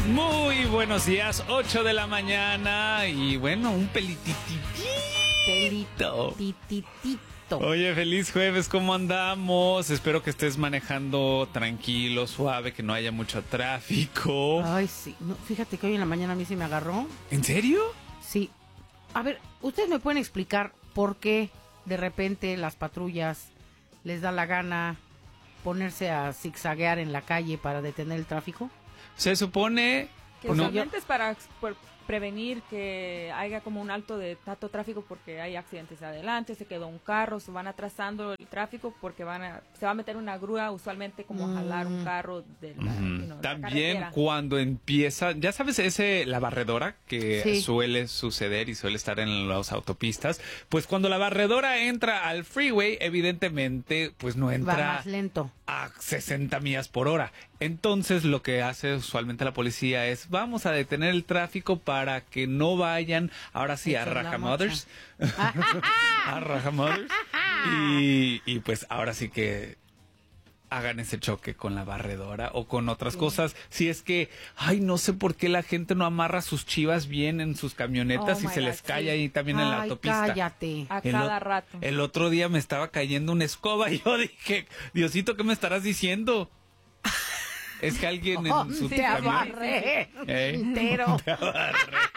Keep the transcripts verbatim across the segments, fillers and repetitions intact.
Muy buenos días, ocho de la mañana y bueno, un pelititito. Pelititito. Oye, feliz jueves, ¿cómo andamos? Espero que estés manejando tranquilo, suave, que no haya mucho tráfico. Ay, sí. No, fíjate que hoy en la mañana a mí se me agarró. ¿En serio? Sí. A ver, ¿ustedes me pueden explicar por qué de repente las patrullas les da la gana ponerse a zigzaguear en la calle para detener el tráfico? Se supone... Que no. usualmente es para por prevenir que haya como un alto de tanto tráfico porque hay accidentes adelante, se quedó un carro, se van atrasando el tráfico porque van a, se va a meter una grúa usualmente como Mm. jalar un carro de la, Ujú. you know, la También carretera. cuando empieza, ya sabes, ese la barredora que Sí. suele suceder y suele estar en las autopistas, pues cuando la barredora entra al freeway, evidentemente, pues no Va entra más lento. a sesenta millas por hora. Entonces lo que hace usualmente la policía es vamos a detener el tráfico para que no vayan ahora sí a Echar la Rajamothers. mocha. a Rajamothers. Y, y pues ahora sí que hagan ese choque con la barredora o con otras cosas. Si es que, ay, no sé por qué la gente no amarra sus chivas bien en sus camionetas Oh y my se God, les cae sí. ahí también en la Ay, autopista. cállate. A El cada o- rato. El otro día me estaba cayendo una escoba y yo dije, Diosito, ¿qué me estarás diciendo? Es que alguien en su Te camión- abarré ¿Eh? entero. Te abarré.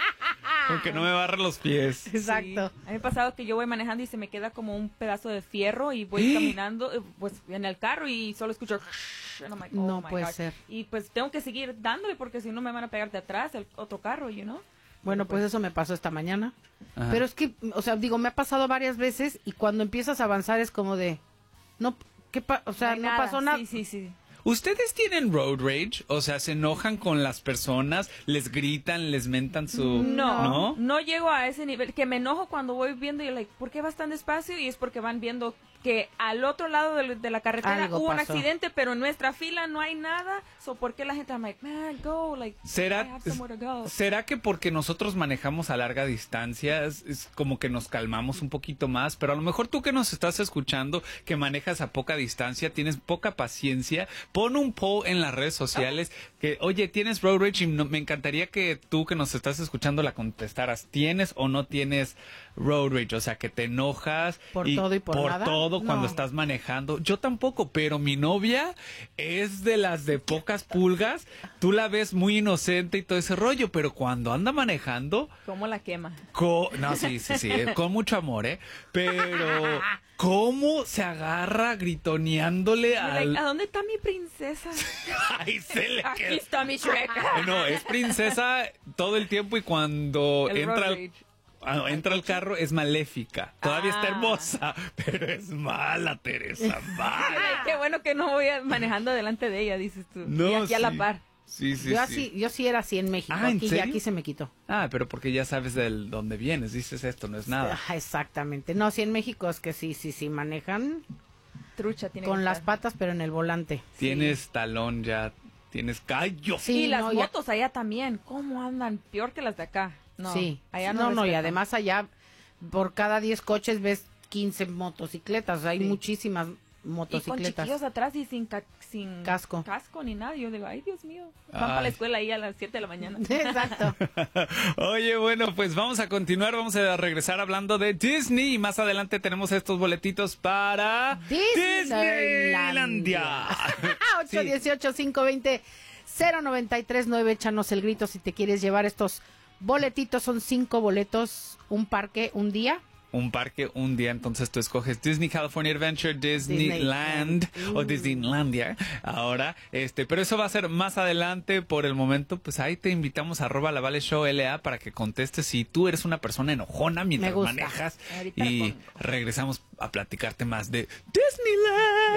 Porque no me barre los pies. Exacto. Sí. A mí me ha pasado que yo voy manejando y se me queda como un pedazo de fierro y voy ¿Eh? caminando eh, pues en el carro y solo escucho and I'm like, oh No my puede God. ser. Y pues tengo que seguir dándole porque si no me van a pegar de atrás el otro carro, you know. Bueno, pues eso me pasó esta mañana. Ajá. Pero es que, o sea, digo, me ha pasado varias veces y cuando empiezas a avanzar es como de, no, ¿qué pa o sea, hay no nada. pasó nada. Sí, sí, sí. ¿Ustedes tienen road rage? O sea, ¿se enojan con las personas? ¿Les gritan? ¿Les mentan su...? No, ¿No? no, llego a ese nivel. Que me enojo cuando voy viendo y like, ¿por qué vas tan despacio? Y es porque van viendo que al otro lado de, de la carretera Algo hubo un pasó. accidente, pero en nuestra fila no hay nada. So, ¿por qué la gente? I'm like, man, go, like, I ¿Será, have somewhere to go. ¿Será que porque nosotros manejamos a larga distancia es, es como que nos calmamos un poquito más? Pero a lo mejor tú que nos estás escuchando, que manejas a poca distancia, tienes poca paciencia, pon un poll en las redes sociales que, oye, ¿tienes road rage? Y no- me encantaría que tú que nos estás escuchando la contestaras. ¿Tienes o no tienes road rage? O sea, que te enojas. ¿Por todo y por nada? todo cuando No. estás manejando. Yo tampoco, pero mi novia es de las de pocas pulgas. Tú la ves muy inocente y todo ese rollo, pero cuando anda manejando, ¿Cómo la quema? co- no, sí, sí, sí, eh, con mucho amor, ¿eh? Pero, ¿cómo se agarra gritoneándole You're like, al... ¿a dónde está mi princesa? Ay, se le Aquí queda. está mi Shrek. No, es princesa todo el tiempo y cuando El entra road al, rage. ah, entra al carro es maléfica. Todavía está Ah. hermosa, pero es mala, Teresa, mala. Ay, qué bueno que no voy a- manejando delante de ella, dices tú. No, y aquí a la sí. par. Sí, sí, yo, sí. así, yo sí era así en México. Ah, ¿en aquí, serio? ya aquí se me quitó. Ah, pero porque ya sabes del dónde vienes, dices esto no es nada. Ah, exactamente. No, sí en México es que sí, sí, sí, manejan Trucha tiene con que las estar. patas, pero en el volante. Tienes talón ya, tienes callo. Sí, y las no, ya- motos allá también, ¿cómo andan? Peor que las de acá. No, sí, allá no, no, no, y respetan. además allá por cada diez coches ves quince motocicletas, o sea, hay Sí. muchísimas Y con motocicletas. chiquillos atrás y sin, ca- sin Casco. casco ni nada. Yo digo, ay, Dios mío. Van Ay. para la escuela ahí a las siete de la mañana. Exacto. Oye, bueno, pues vamos a continuar, vamos a regresar hablando de Disney y más adelante tenemos estos boletitos para Disneylandia. ocho dieciocho, cinco veinte, cero noventa y tres nueve, échanos el grito si te quieres llevar estos boletitos. Son cinco boletos, un parque, un día. Un parque un día, entonces tú escoges Disney California Adventure, Disneyland Disneyland. o Mm. Disneylandia ahora, este, pero eso va a ser más adelante. Por el momento, pues ahí te invitamos a arroba la Vale Show L A para que contestes si tú eres una persona enojona mientras Me gusta. manejas Ahorita y pongo. regresamos a platicarte más de Disneyland.